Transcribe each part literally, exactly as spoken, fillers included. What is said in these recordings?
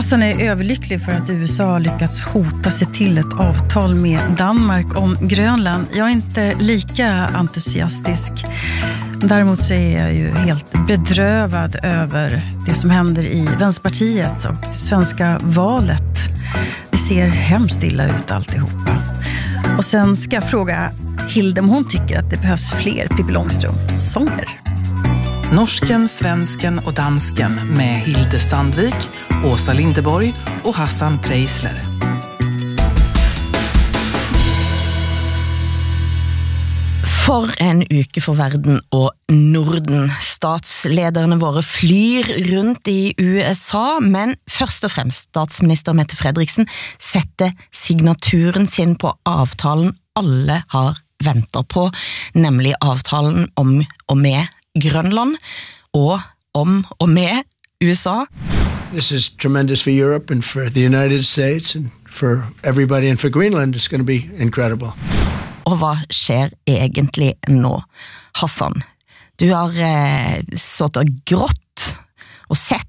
Hassan är överlycklig för att U S A har lyckats hota sig till ett avtal med Danmark om Grönland. Jag är inte lika entusiastisk. Däremot så är jag ju helt bedrövad över det som händer i Vänsterpartiet och det svenska valet. Det ser hemskt illa ut alltihopa. Och sen ska jag fråga Hilde om hon tycker att det behövs fler Pippi Långstrump-sånger. Norsken, svensken och dansken med Hilde Sandvik, Åsa Lindeborg och Hassan Preisler. For en uke for verden og Norden. Statslederne våre flyr rundt i U S A, men først og fremst statsminister Mette Frederiksen setter signaturen sin på avtalen alle har ventet på, nemlig avtalen om og med Grønland og om og med U S A. This is tremendous for Europe and for the United States and for everybody, and for Greenland it's going to be incredible. Og hvad sker egentlig nå? Hassan, du har eh, såt og grått og sett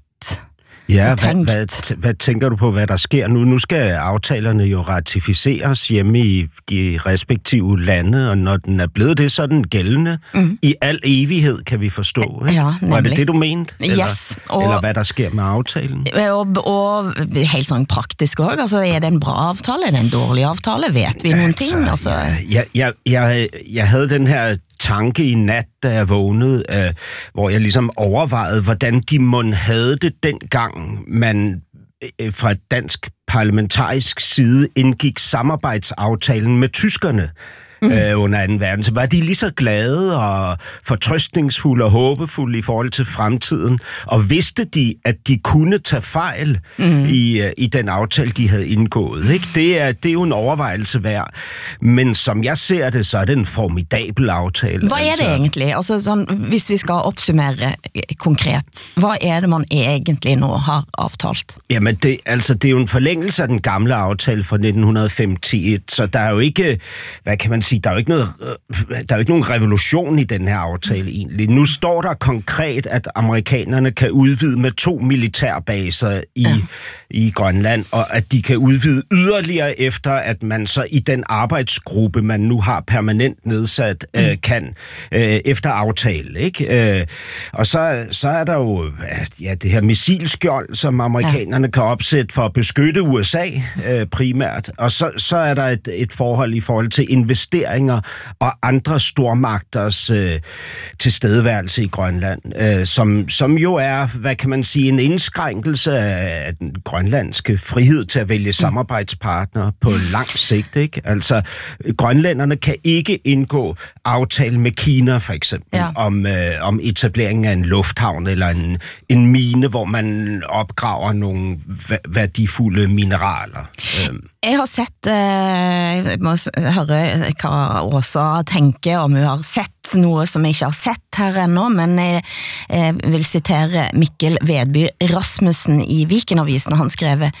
Ja, og hvad, tænkt. hvad, hvad tænker du på, hvad der sker nu? Nu skal aftalerne jo ratificeres hjemme i de respektive lande, og når den er blevet det, så er den gældende mm. i al evighed, kan vi forstå. Ikke? Ja, Var det det, du mente? Eller, yes. Og, eller hvad der sker med aftalen? Og, og helt sånn praktisk også, altså er det en bra avtale, er det en dårlig avtale, vet vi nogle ting? Altså, jeg, jeg, jeg, jeg havde den her tanke i nat, da jeg vågnede, øh, hvor jeg ligesom overvejede, hvordan de mon havde det dengang, man øh, fra dansk parlamentarisk side indgik samarbejdsaftalen med tyskerne. Mm. Øh, under anden verden, så var de lige så glade og fortrøstningsfulde og håbefulde i forhold til fremtiden, og vidste de, at de kunne tage fejl mm. i, i den aftale, de havde indgået. Ikke? Det, er, det er jo en overvejelse værd, men som jeg ser det, så er det en formidabel aftale. Hvad er altså, det egentlig? Altså, sådan, hvis vi skal opsummere konkret, hvad er det, man egentlig nu har aftalt? Jamen, det, altså, det er jo en forlængelse af den gamle aftale fra nitten femtiet, så der er jo ikke, hvad kan man sige, der er jo ikke noget, der er jo ikke nogen revolution i den her aftale egentlig. Nu står der konkret, at amerikanerne kan udvide med to militærbaser i, ja. i Grønland, og at de kan udvide yderligere efter, at man så i den arbejdsgruppe, man nu har permanent nedsat, mm. øh, kan øh, efter aftale. Ikke? Øh, og så, så er der jo ja, det her missilskjold, som amerikanerne ja. kan opsætte for at beskytte U S A øh, primært, og så, så er der et, et forhold i forhold til investeringer og andre stormagters øh, tilstedeværelse i Grønland, øh, som, som jo er, hvad kan man sige, en indskrænkelse af den grønlandske frihed til at vælge samarbejdspartnere på lang sigt. Ikke? Altså, grønlænderne kan ikke indgå aftale med Kina, for eksempel, ja. om, øh, om etableringen af en lufthavn eller en, en mine, hvor man opgraver nogle værdifulde mineraler. Jeg har sett, eh, jeg må høre hva Åsa tenker, om hun har sett noe som jeg ikke har sett her ennå, men jeg, jeg vil citere Mikkel Vedby Rasmussen i Viken-avisen. Han skrev,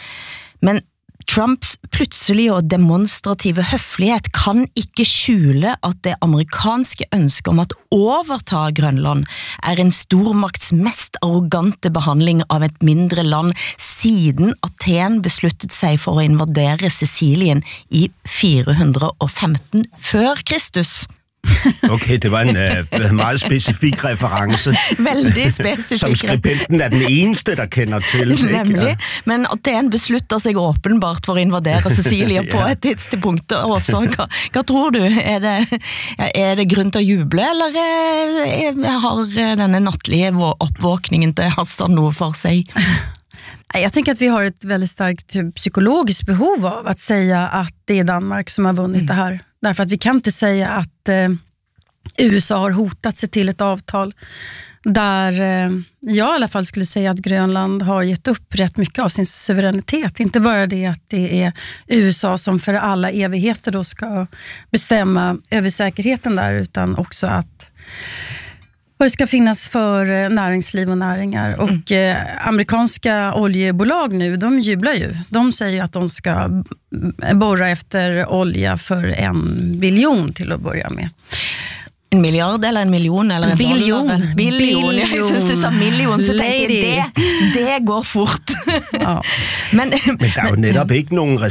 men Trumps pludselige og demonstrative høflighet kan ikke skjule at det amerikanske ønsket om at overta Grønland er en stormakts mest arrogante behandling av et mindre land siden Athen besluttet seg for å invadere Sicilien i fire hundre og femten før Kristus. Okay, det var en øh, meget specifik reference. Veldig specifik. Som skribenten er den eneste, der kender til. Nemlig, ja. Men Athen beslutter sig åbenbart for at invadere Sicilien ja. på et tidspunkt også. Hva, hva tror du? Er det, er det grund til at juble, eller er, har denne nattlige opvåkningen til Hassan noget for sig? Jag tänker att vi har ett väldigt starkt psykologiskt behov av att säga att det är Danmark som har vunnit mm. det här. Därför att vi kan inte säga att eh, U S A har hotat sig till ett avtal där eh, jag i alla fall skulle säga att Grönland har gett upp rätt mycket av sin suveränitet. Inte bara det att det är U S A som för alla evigheter då ska bestämma över säkerheten där, utan också att vad det ska finnas för näringsliv och näringar. Mm. Och eh, amerikanska oljebolag nu, de jublar ju. De säger att de ska borra efter olja för en biljon till att börja med. En milliard eller en million eller en billion. dollar? Billion. Jeg synes du sa million, så tenkte jeg, det, det går fort. Ja. men, men der er jo netop ikke nogen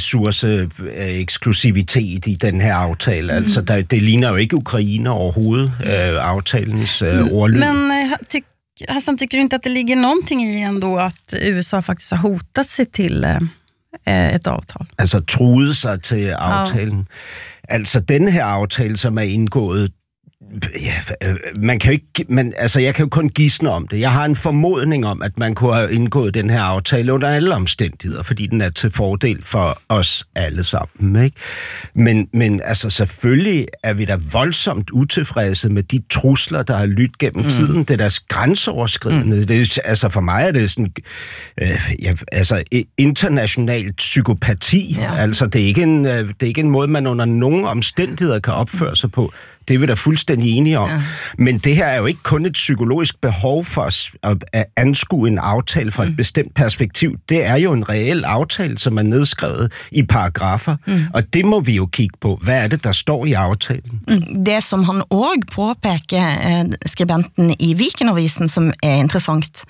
ressourceeksklusivitet i den her aftale. Altså, der, det ligner jo ikke Ukraine overhovedet, øh, aftalens øh, ordlyd. Men eh, ty, Hassan, tycker du inte att det ligger någonting i ändå att U S A faktiskt har hotat sig till eh, ett avtal? Altså truede sig til aftalen. Ja. Altså, den her aftale, som er indgået, ja, man kan jo ikke, man, altså jeg kan jo kun gisne om det. Jeg har en formodning om, at man kunne have indgået den her aftale under alle omstændigheder, fordi den er til fordel for os alle sammen, ikke? Men, men altså selvfølgelig er vi da voldsomt utilfredse med de trusler, der har lyttet gennem mm. tiden. Det er deres grænseoverskridende. Mm. Det er, altså for mig er det sådan, øh, ja, altså internationalt psykopati. Ja. Altså det er, ikke en, det er ikke en måde, man under nogen omstændigheder kan opføre sig på. Det er vi da fuldstændig enige om. Ja. Men det her er jo ikke kun et psykologisk behov for os at anskue en aftale fra et mm. bestemt perspektiv. Det er jo en reel aftale, som er nedskrevet i paragrafer. Mm. Og det må vi jo kigge på. Hvad er det, der står i aftalen? Mm. Det som han også påpeker, skribenten i Weekendavisen, som er interessant,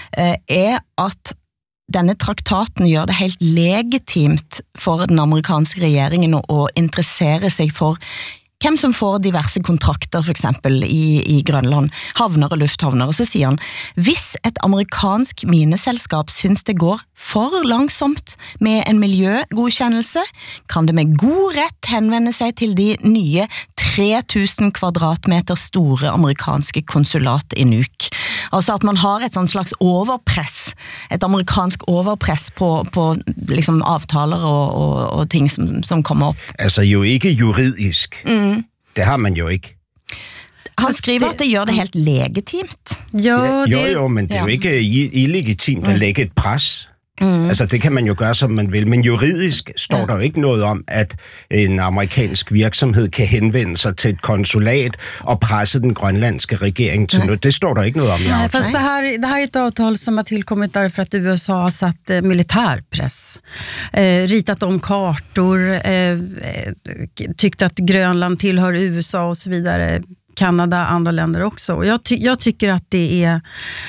er at denne traktaten gjør det helt legitimt for den amerikanske regeringen å interessere sig for hvem som får diverse kontrakter, for eksempel i, i Grønland, havner og lufthavner. Og så siger han, hvis et amerikansk mineselskab synes det går for langsomt med en miljøgodkendelse, kan det med god rett henvende sig til de nye tre tusen kvadratmeter store amerikanske konsulat i Nuuk. Altså at man har et sånn slags overpress, et amerikansk overpress på, på liksom avtaler og, og, og ting som, som kommer op. Altså jo ikke juridisk. Mm. Det har man jo ikke. Han skriver at det gør det helt legitimt. Jo, ja, det... jo, jo, men det er jo ikke illegitimt at lægge et pres. Mm. Altså det kan man jo gøre, som man vil. Men juridisk står ja. Der jo ikke noget om, at en amerikansk virksomhed kan henvende sig til et konsulat og presse den grønlandske regering til noget. Det står der ikke noget om i aftalen. Nej, fast det här, det här är ett avtal som har tillkommit därför att U S A har satt eh, militärpress. Eh, ritat om kartor, eh, tyckt att Grönland tillhör U S A och så vidare. Kanada, andra länder också. Jag, ty- jag tycker att det är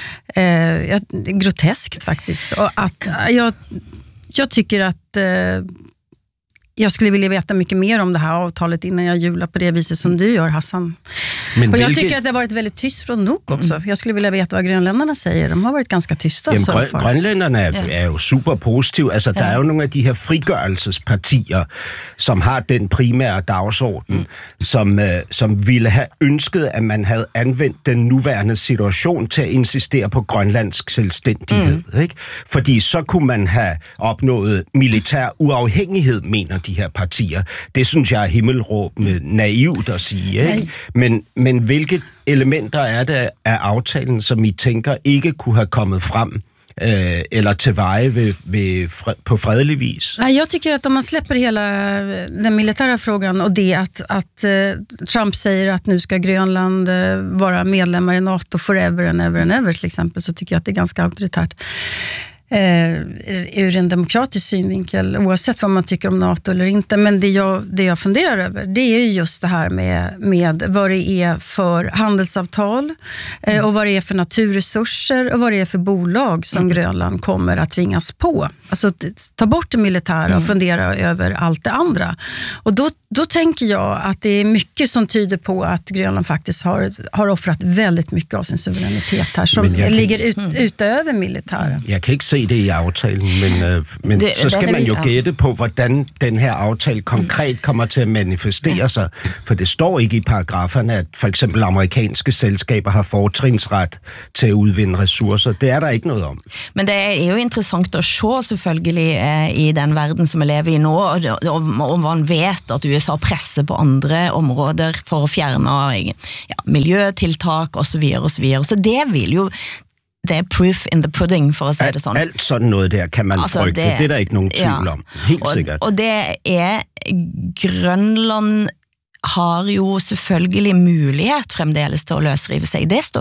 eh, groteskt faktiskt. Och att, jag, jag tycker att eh, jag skulle vilja veta mycket mer om det här avtalet innan jag jular på det viset som du gör, Hassan. Men och jag vilket... tycker att det har varit väldigt tyst från Nuuk också. Jag skulle vilja veta vad grönländarna säger. De har varit ganska tysta. Jamen, grøn, grønlændarna er, ja. er jo super positive. Altså, ja. Der er jo nogle af de her frigørelsespartier, som har den primære dagsorden, mm. som, øh, som ville have ønsket, at man havde anvendt den nuværende situation til at insistere på grønlandsk selvstændighed. Mm. Ikke? Fordi så kunne man have opnået militær uafhængighed, mener de her partier. Det synes jeg er himmelråbende naivt at sige. Ikke? Men, men hvilke elementer er det af aftalen, som I tænker ikke kunne have kommet frem eh, eller till veje ved, ved fred, på fredelig vis? Nej, jag tycker att om man släpper hela den militära frågan och det att, att uh, Trump säger att nu ska Grönland uh, vara medlemmar i NATO forever and ever and ever till exempel, så tycker jag att det är ganska auktoritärt. Eh, ur en demokratisk synvinkel, oavsett vad man tycker om NATO eller inte. Men det jag, det jag funderar över, det är ju just det här med, med vad det är för handelsavtal eh, och vad det är för naturresurser och vad det är för bolag som mm. Grönland kommer att tvingas på. Alltså ta bort det militära mm. och fundera över allt det andra. Och då, då tänker jag att det är mycket som tyder på att Grönland faktiskt har, har offrat väldigt mycket av sin suveränitet här som kan, ligger ut, mm. utöver militären. Jag kan ikke se det i aftalen, men, øh, men det, så skal det, man jo gætte på, hvordan den her aftale konkret kommer til at manifestere sig, for det står ikke i paragraferne, at for eksempel amerikanske selskaber har fortrinsret til at udvinde ressourcer. Det er der ikke noget om. Men det er jo interessant at se selvfølgelig eh, i den verden, som vi lever i nå, og, og, og man vet at U S A presser på andre områder for å fjerne ja, miljøtiltak og så videre og så videre. Så det vil jo det er proof in the pudding, for at sige det sådan. Alt sådan noget der kan man altså, frygte. Det, det er der ikke nogen tvivl ja. om. Helt og, sikkert. Og det er, Grønland har jo selvfølgelig mulighet fremdeles til at løsrive sig. Det står